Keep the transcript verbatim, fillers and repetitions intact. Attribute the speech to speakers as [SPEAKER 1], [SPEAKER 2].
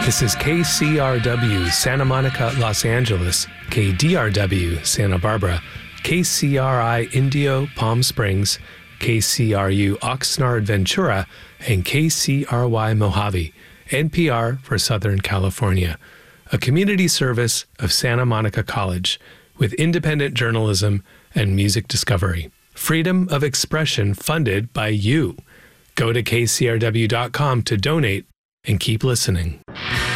[SPEAKER 1] This is K C R W Santa Monica, Los Angeles, K D R W Santa Barbara, K C R I Indio, Palm Springs, K C R U Oxnard, Ventura, and K C R Y Mojave, N P R for Southern California, a community service of Santa Monica College with independent journalism and music discovery. Freedom of expression funded by you. Go to K C R W dot com to donate and keep listening.